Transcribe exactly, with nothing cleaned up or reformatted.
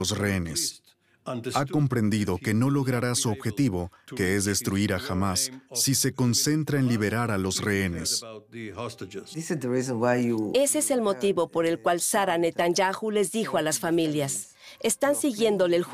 los rehenes. Ha comprendido que no logrará su objetivo, que es destruir a Hamás, si se concentra en liberar a los rehenes. Ese es el motivo por el cual Sara Netanyahu les dijo a las familias: están siguiéndole el